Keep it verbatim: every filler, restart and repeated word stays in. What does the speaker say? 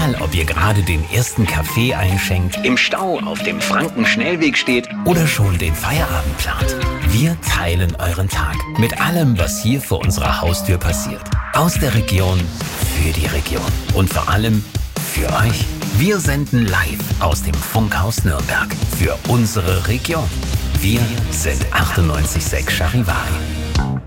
Egal, ob ihr gerade den ersten Kaffee einschenkt, im Stau auf dem Franken-Schnellweg steht oder schon den Feierabend plant. Wir teilen euren Tag mit allem, was hier vor unserer Haustür passiert. Aus der Region, für die Region und vor allem für euch. Wir senden live aus dem Funkhaus Nürnberg für unsere Region. Wir sind achtundneunzig Komma sechs Charivari.